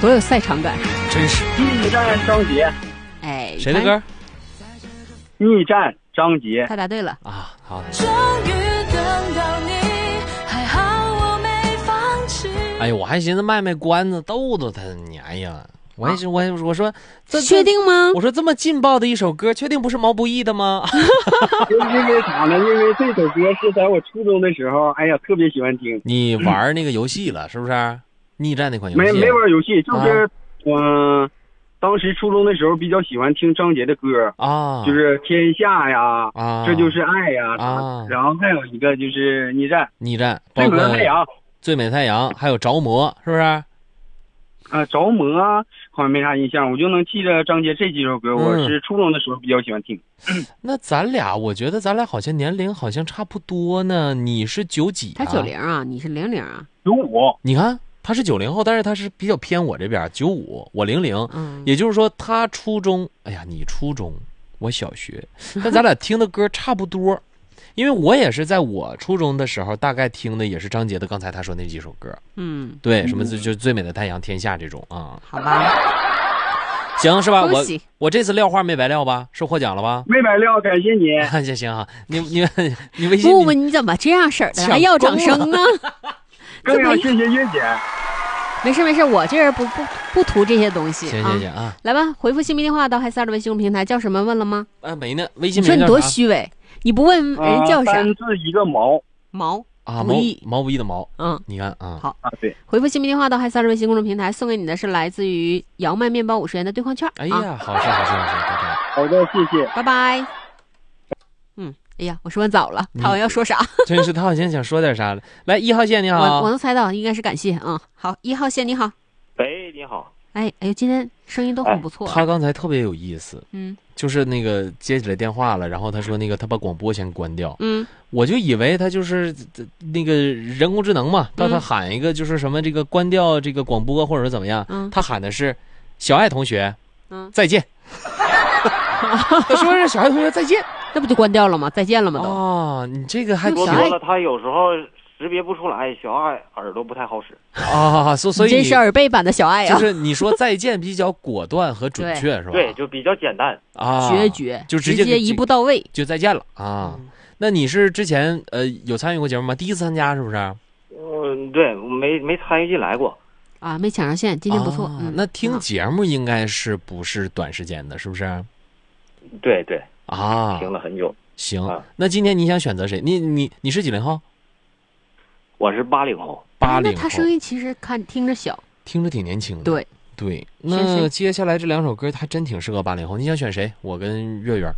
多有赛场感， 真是。 逆战张杰， 哎， 谁的歌？ 逆战张杰。 他答对了啊，好的。 终于等到你，还好我没放弃。 哎呀，我还寻思卖关子逗逗他呢。哎呀，我还是我说这确定吗？ 我说这么劲爆的一首歌，确定不是毛不易的吗？ 就是因为啥呢？因为这首歌是在我初中的时候，哎呀，特别喜欢听。 你玩那个游戏了是不是？逆战那款游戏？ 没玩游戏，就是当时初中的时候比较喜欢听张杰的歌啊， 就是天下呀， 啊， 这就是爱呀， 啊， 然后还有一个就是逆战， 最美的太阳， 最美太阳，还有着魔，是不是？ 着魔好像没啥印象，我就能记着张杰这几首歌，我是初中的时候比较喜欢听。 那咱俩，我觉得咱俩好像年龄好像差不多呢。你是90几啊？ 他90啊，你是00啊 ？95。 你看他是90后，但是他是比较偏我这边95，我00。也就是说他初中，哎呀，你初中，我小学，但咱俩听的歌差不多。因为我也是在我初中的时候，大概听的也是张杰的刚才他说那几首歌。对，什么就最美的太阳、天下这种啊。 好吧， 行是吧？我这次撂话没白撂吧？是获奖了吧？ 没白撂，感谢你。 行啊，你微信不，你怎么这样式儿的？还要掌声呢？ 更要谢谢月姐。 没事，我这人不图这些东西。 行啊， 来吧，回复姓名电话到嗨32的微信公众平台，叫什么？问了吗？ 没呢，微信名。 你说你多虚伪。你不问人叫啥 ？3字一个毛啊，毛不易的毛。你看啊， 好啊，对。 回复姓名电话到嗨32微信公众平台，送给你的是来自于姚麦面包50元的兑换券。 哎呀，好事， 好的，谢谢， 拜拜。哎呀，我说完早了，他好像要说啥？ 真是，他好像想说点啥了。来，1号线你好， 我能猜到，应该是感谢。好，1号线你好。 喂，你好。 哎呦，今天声音都很不错。 他刚才特别有意思，就是那个接起来电话了，然后他说那个他把广播先关掉，我就以为他就是那个人工智能嘛，到他喊一个就是什么这个关掉这个广播或者怎么样，他喊的是小爱同学，再见。他说是小爱同学再见， 那不就关掉了吗？再见了吗？都啊，你这个还多说了，他有时候识别不出来，小爱耳朵不太好使啊，所以这是耳背版的小爱啊。 就是你说再见比较果断和准确是吧？ 对，就比较简单啊， 决绝， 就直接一步到位， 就再见了啊。那你是之前有参与过节目吗？第一次参加是不是？ 对，没参与进来过啊，没抢上线，今天不错。 那听节目应该是不是短时间的，是不是？ 对啊， 听了很久。 行，那今天你想选择谁？你是几零后？ 我是80后。 那他声音其实听着小， 听着挺年轻的。对，那接下来这2首歌还真挺适合80后。你想选谁？我跟月月。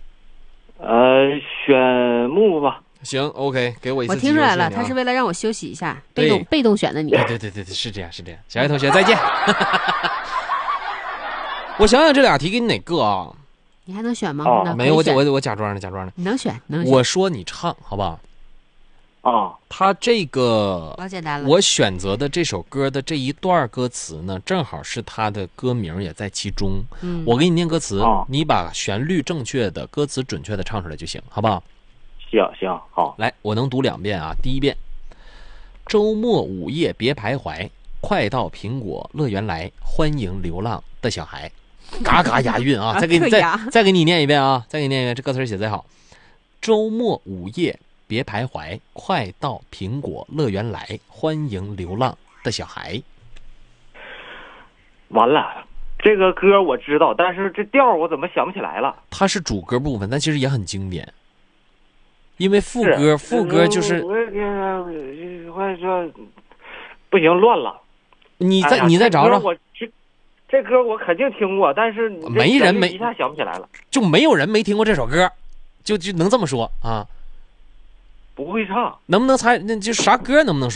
选木木吧。 行 ，OK， 给我一次机会。 我听出来了，他是为了让我休息一下，被动选的你。 对，是这样。小爱同学再见。我想想这俩题给你哪个啊？ 你还能选吗？ 没有，我假装呢。 你能选。 我说你唱好不好？他这个老简单了。 我选择的这首歌的这一段歌词呢，正好是他的歌名也在其中。我给你念歌词，你把旋律正确的、歌词准确的唱出来就行，好不好？ 行，好。 来，我能读2遍啊。第一遍：周末午夜别徘徊，快到苹果乐园来，欢迎流浪的小孩。嘎嘎押韵啊！再给你念一遍啊！再给你念一遍，这歌词写得好。周末午夜别徘徊，快到苹果乐园来，欢迎流浪的小孩。 完了，这个歌我知道，但是这调我怎么想不起来了？ 它是主歌部分，但其实也很经典。因为副歌就是不行，乱了。 你再找找。 这歌我肯定听过，但是一下想不起来了。 就没有人没听过这首歌，就能这么说啊？ 不会唱， 能不能猜？那就啥歌能不能说？